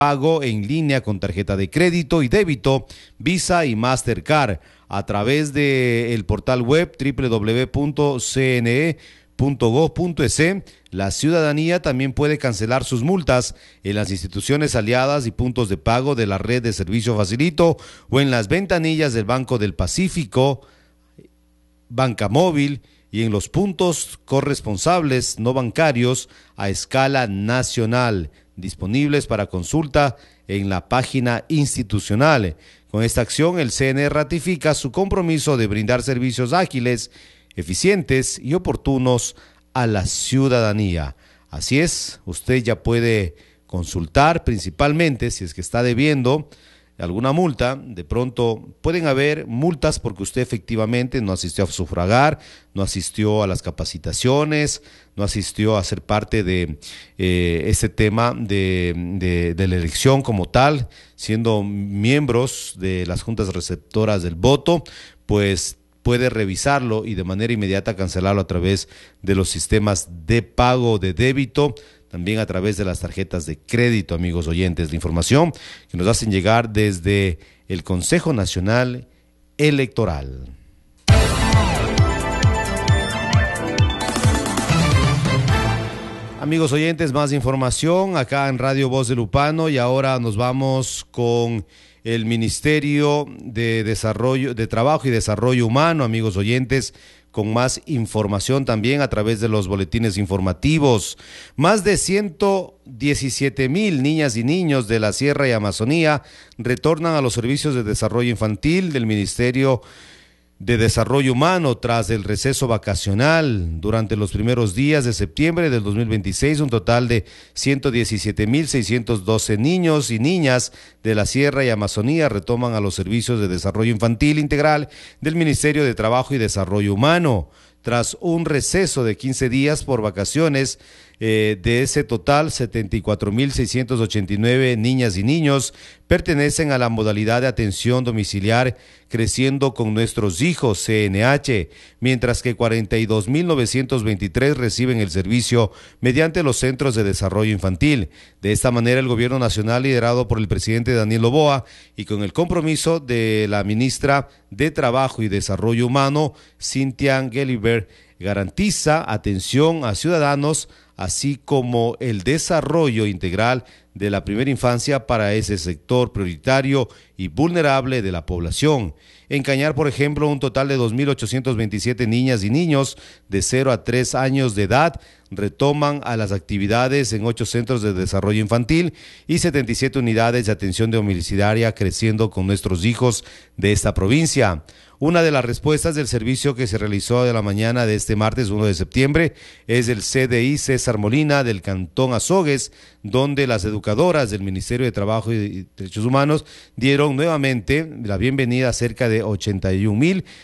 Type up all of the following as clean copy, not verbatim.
pago en línea con tarjeta de crédito y débito, Visa y Mastercard a través del portal web www.cne.gov.es. La ciudadanía también puede cancelar sus multas en las instituciones aliadas y puntos de pago de la red de servicio Facilito o en las ventanillas del Banco del Pacífico, Banca Móvil y en los puntos corresponsables no bancarios a escala nacional, disponibles para consulta en la página institucional. Con esta acción, el CNE ratifica su compromiso de brindar servicios ágiles, eficientes y oportunos a la ciudadanía. Así es, usted ya puede consultar, principalmente si es que está debiendo alguna multa. De pronto pueden haber multas porque usted efectivamente no asistió a sufragar, no asistió a las capacitaciones, no asistió a ser parte de este tema de la elección como tal, siendo miembros de las juntas receptoras del voto, pues puede revisarlo y de manera inmediata cancelarlo a través de los sistemas de pago de débito, también a través de las tarjetas de crédito, amigos oyentes. La información que nos hacen llegar desde el Consejo Nacional Electoral. Amigos oyentes, más información acá en Radio Voz de Lupano, y ahora nos vamos con el Ministerio de Trabajo y Desarrollo Humano, amigos oyentes, con más información también a través de los boletines informativos. Más de 117,000 niñas y niños de la Sierra y Amazonía retornan a los servicios de desarrollo infantil del Ministerio de Desarrollo Humano tras el receso vacacional. Durante los primeros días de septiembre del 2026, un total de 117,612 niños y niñas de la Sierra y Amazonía retoman a los servicios de desarrollo infantil integral del Ministerio de Trabajo y Desarrollo Humano. Tras un receso de 15 días por vacaciones, de ese total, 74,689 niñas y niños pertenecen a la modalidad de atención domiciliar Creciendo con Nuestros Hijos, CNH, mientras que 42,923 reciben el servicio mediante los centros de desarrollo infantil. De esta manera, el gobierno nacional, liderado por el presidente Daniel Noboa y con el compromiso de la ministra de Trabajo y Desarrollo Humano, Cynthia Gelliver, garantiza atención a ciudadanos, así como el desarrollo integral de la primera infancia para ese sector prioritario y vulnerable de la población. En Cañar, por ejemplo, un total de 2,827 niñas y niños de 0 a 3 años de edad retoman a las actividades en 8 centros de desarrollo infantil y 77 unidades de atención domiciliaria Creciendo con Nuestros Hijos de esta provincia. Una de las respuestas del servicio que se realizó de la mañana de este martes 1 de septiembre es del CDI César Molina del Cantón Azogues, donde las educadoras del Ministerio de Trabajo y Derechos Humanos dieron nuevamente la bienvenida a cerca de 81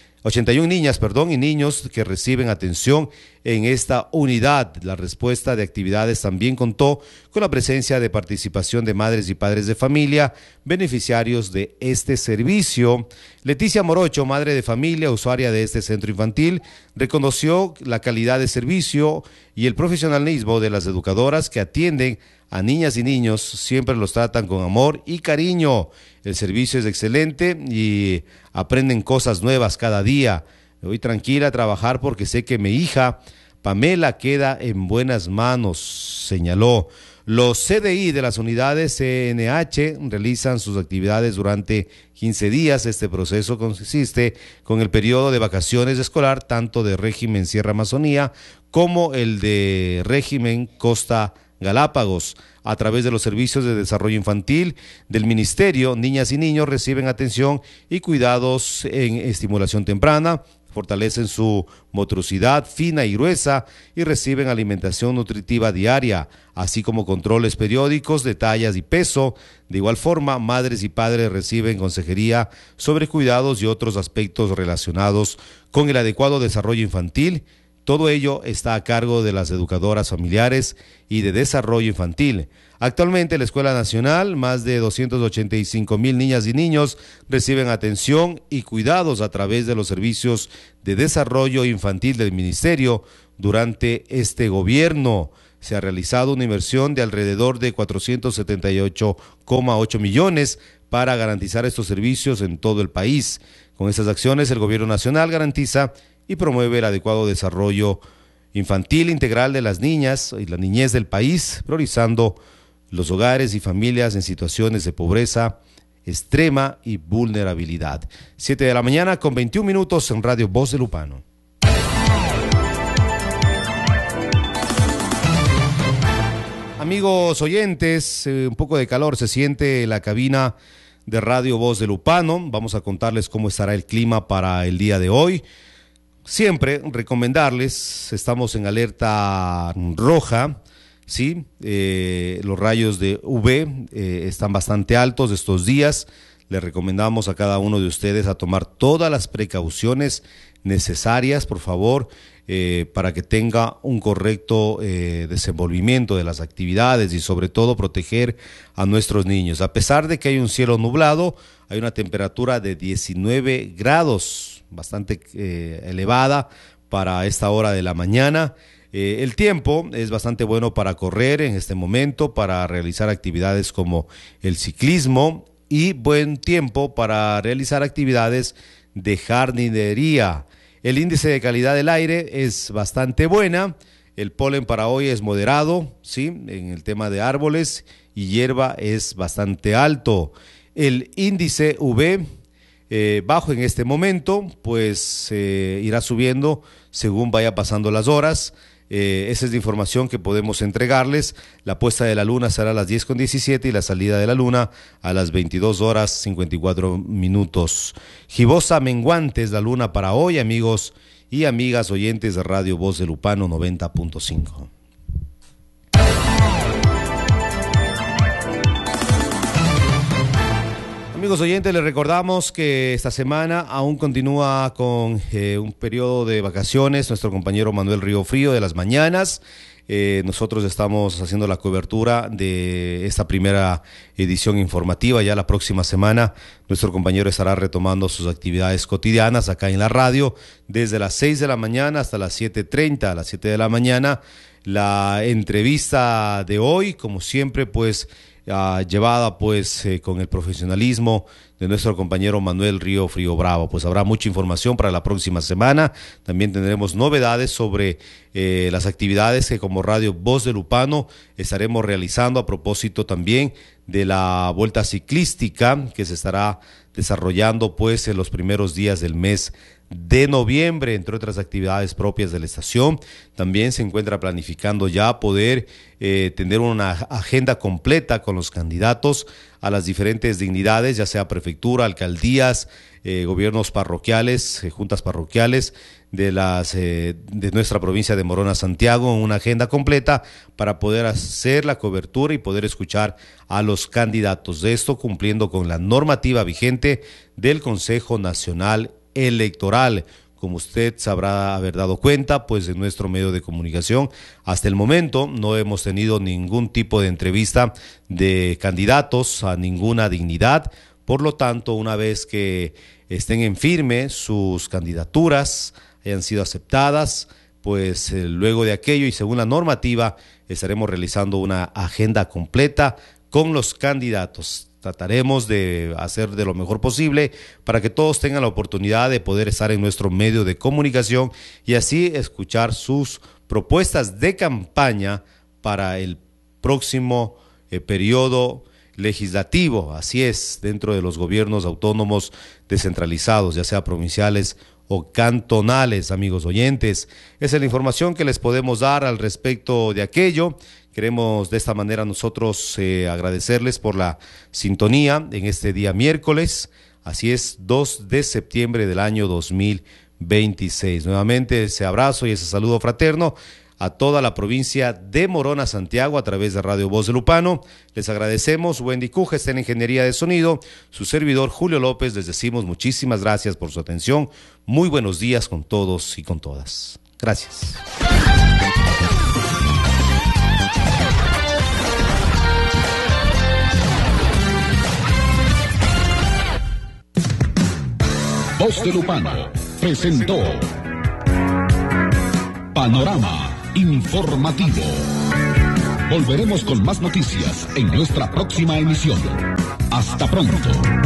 niñas y niños que reciben atención en esta unidad. La respuesta de actividades también contó con la presencia de participación de madres y padres de familia, beneficiarios de este servicio. Leticia Morocho, madre de familia, usuaria de este centro infantil, reconoció la calidad de servicio y el profesionalismo de las educadoras que atienden a niñas y niños, siempre los tratan con amor y cariño. El servicio es excelente y aprenden cosas nuevas cada día. Me voy tranquila a trabajar porque sé que mi hija Pamela queda en buenas manos, señaló. Los CDI de las unidades CNH realizan sus actividades durante 15 días. Este proceso consiste con el periodo de vacaciones escolar, tanto de régimen Sierra Amazonía como el de régimen Costa Galápagos. A través de los servicios de desarrollo infantil del Ministerio, niñas y niños reciben atención y cuidados en estimulación temprana, fortalecen su motricidad fina y gruesa y reciben alimentación nutritiva diaria, así como controles periódicos de tallas y peso. De igual forma, madres y padres reciben consejería sobre cuidados y otros aspectos relacionados con el adecuado desarrollo infantil. Todo ello está a cargo de las educadoras familiares y de desarrollo infantil. Actualmente en la Escuela Nacional, más de 285,000 niñas y niños reciben atención y cuidados a través de los servicios de desarrollo infantil del Ministerio durante este gobierno. se ha realizado una inversión de alrededor de 478,8 millones para garantizar estos servicios en todo el país. Con estas acciones, el gobierno nacional garantiza y promueve el adecuado desarrollo infantil integral de las niñas y la niñez del país, priorizando los hogares y familias en situaciones de pobreza extrema y vulnerabilidad. 7 de la mañana con 21 minutos en Radio Voz de Lupano. Amigos oyentes, un poco de calor se siente en la cabina de Radio Voz de Lupano. Vamos a contarles cómo estará el clima para el día de hoy. Siempre recomendarles, estamos en alerta roja, ¿sí? Los rayos de UV están bastante altos estos días. Les recomendamos a cada uno de ustedes a tomar todas las precauciones necesarias, por favor, para que tenga un correcto desenvolvimiento de las actividades y sobre todo proteger a nuestros niños. A pesar de que hay un cielo nublado, hay una temperatura de 19 grados, bastante elevada para esta hora de la mañana. El tiempo es bastante bueno para correr en este momento, para realizar actividades como el ciclismo y buen tiempo para realizar actividades de jardinería. El índice de calidad del aire es bastante buena. El polen para hoy es moderado, ¿sí? En el tema de árboles y hierba es bastante alto. El índice UV bajo en este momento, pues irá subiendo según vaya pasando las horas. Esa es la información que podemos entregarles. La puesta de la luna será a las 10:17 y la salida de la luna a las 22:54. Gibosa menguante es la luna para hoy, amigos y amigas oyentes de Radio Voz de Lupano 90.5. Amigos oyentes, les recordamos que esta semana aún continúa con un periodo de vacaciones nuestro compañero Manuel Río Frío de las mañanas. Nosotros estamos haciendo la cobertura de esta primera edición informativa. Ya la próxima semana nuestro compañero estará retomando sus actividades cotidianas acá en la radio desde las 6 de la mañana hasta las 7:30, a las 7 de la mañana. La entrevista de hoy, como siempre, pues llevada pues con el profesionalismo de nuestro compañero Manuel Río Frío Bravo. Pues habrá mucha información para la próxima semana. También tendremos novedades sobre las actividades que como Radio Voz de Lupano estaremos realizando a propósito también de la vuelta ciclística que se estará desarrollando pues en los primeros días del mes de noviembre, entre otras actividades propias de la estación. También se encuentra planificando ya poder tener una agenda completa con los candidatos a las diferentes dignidades, ya sea prefectura, alcaldías, gobiernos parroquiales, juntas parroquiales de nuestra provincia de Morona Santiago, una agenda completa para poder hacer la cobertura y poder escuchar a los candidatos. De esto cumpliendo con la normativa vigente del Consejo Nacional Electoral. Como usted sabrá haber dado cuenta, pues en nuestro medio de comunicación hasta el momento no hemos tenido ningún tipo de entrevista de candidatos a ninguna dignidad. Por lo tanto, una vez que estén en firme sus candidaturas, hayan sido aceptadas, pues luego de aquello y según la normativa estaremos realizando una agenda completa con los candidatos. Trataremos de hacer de lo mejor posible para que todos tengan la oportunidad de poder estar en nuestro medio de comunicación y así escuchar sus propuestas de campaña para el próximo periodo legislativo. Así es, dentro de los gobiernos autónomos descentralizados, ya sea provinciales o cantonales, amigos oyentes. Esa es la información que les podemos dar al respecto de aquello. Queremos de esta manera nosotros agradecerles por la sintonía en este día miércoles. Así es, 2 de septiembre del año 2026. Nuevamente ese abrazo y ese saludo fraterno a toda la provincia de Morona Santiago a través de Radio Voz de Lupano. Les agradecemos. Wendy Cuja está en Ingeniería de Sonido. Su servidor Julio López, les decimos muchísimas gracias por su atención. Muy buenos días con todos y con todas. Gracias. Voz de Lupano presentó Panorama Informativo. Volveremos con más noticias en nuestra próxima emisión. Hasta pronto.